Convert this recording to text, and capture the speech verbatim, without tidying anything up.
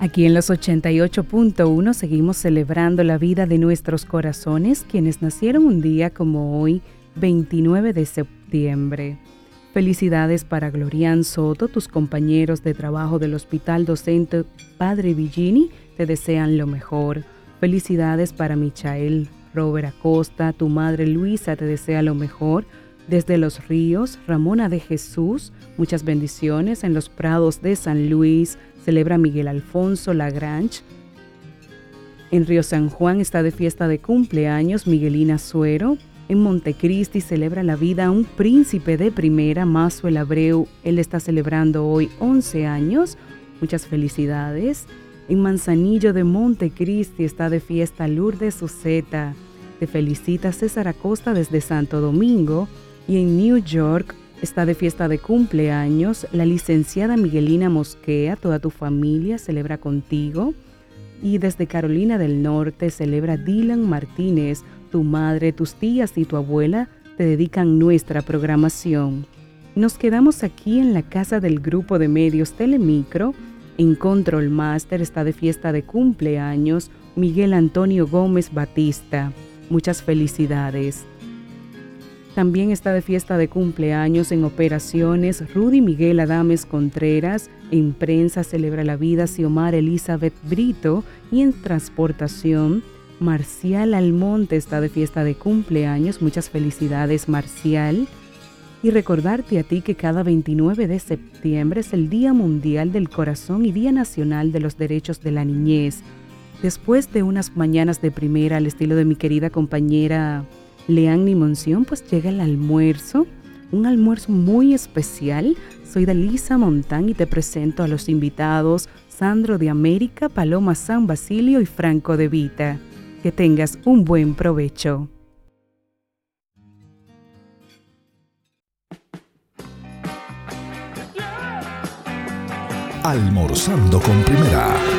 Aquí en los ochenta y ocho punto uno seguimos celebrando la vida de nuestros corazones, quienes nacieron un día como hoy, veintinueve de septiembre. Felicidades para Glorian Soto, tus compañeros de trabajo del Hospital Docente Padre Villini, te desean lo mejor. Felicidades para Michael Robert Acosta, tu madre Luisa te desea lo mejor. Desde Los Ríos, Ramona de Jesús, muchas bendiciones. En los Prados de San Luis, celebra Miguel Alfonso Lagrange. En Río San Juan está de fiesta de cumpleaños Miguelina Suero. En Montecristi celebra la vida un príncipe de primera, Masuel Abreu. Él está celebrando hoy once años. Muchas felicidades. En Manzanillo de Montecristi está de fiesta Lourdes Uceta. Te felicita César Acosta desde Santo Domingo. Y en New York está de fiesta de cumpleaños la licenciada Miguelina Mosquea. Toda tu familia celebra contigo. Y desde Carolina del Norte celebra Dylan Martínez. Tu madre, tus tías y tu abuela te dedican nuestra programación. Nos quedamos aquí en la casa del grupo de medios Telemicro. En Control Master está de fiesta de cumpleaños Miguel Antonio Gómez Batista. Muchas felicidades. También está de fiesta de cumpleaños en operaciones Rudy Miguel Adames Contreras. En prensa celebra la vida Xiomar Elizabeth Brito. Y en transportación Marcial Almonte está de fiesta de cumpleaños. Muchas felicidades, Marcial. Y recordarte a ti que cada veintinueve de septiembre es el Día Mundial del Corazón y Día Nacional de los Derechos de la Niñez. Después de unas mañanas de primera al estilo de mi querida compañera Leanny Monción, pues llega el almuerzo, un almuerzo muy especial. Soy Dalisa Montán y te presento a los invitados Sandro de América, Paloma San Basilio y Franco de Vita. Que tengas un buen provecho. Almorzando con Primera,